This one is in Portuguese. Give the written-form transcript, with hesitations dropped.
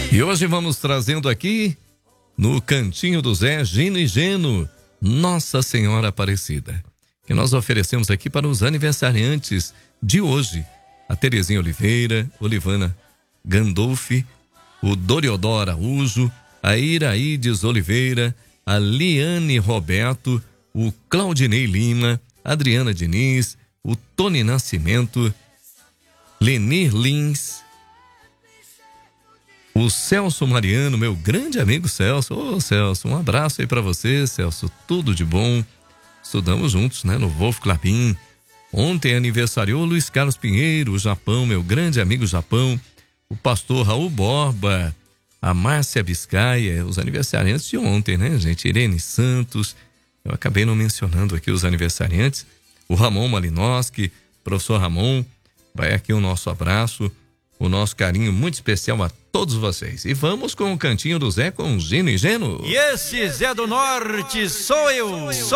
E hoje vamos trazendo aqui, no Cantinho do Zé, Gino e Geno, Nossa Senhora Aparecida, que nós oferecemos aqui para os aniversariantes de hoje. A Terezinha Oliveira, Olivana Gandolfi, o Doriodó Araújo, a Iraides Oliveira, a Liane Roberto, o Claudinei Lima, Adriana Diniz, o Tony Nascimento, Lenir Lins, o Celso Mariano, meu grande amigo Celso. Ô Celso, um abraço aí pra você, Celso, tudo de bom. Estudamos juntos, né, no Wolf Clabin. Ontem aniversariou Luiz Carlos Pinheiro, o Japão, meu grande amigo Japão, o pastor Raul Borba, a Márcia Biscaia, os aniversariantes de ontem, né, gente? Irene Santos, eu acabei não mencionando aqui os aniversariantes, o Ramon Malinowski, professor Ramon, vai aqui o nosso abraço, o nosso carinho muito especial a todos vocês. E vamos com o Cantinho do Zé com Gino e Geno. E esse Zé do Norte sou eu,